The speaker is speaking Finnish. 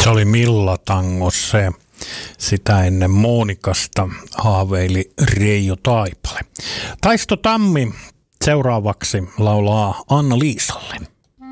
Se oli Milla Tangossa ja sitä ennen Monikasta haaveili Reijo Taipale. Taisto Tammi seuraavaksi laulaa Anna-Liisalle.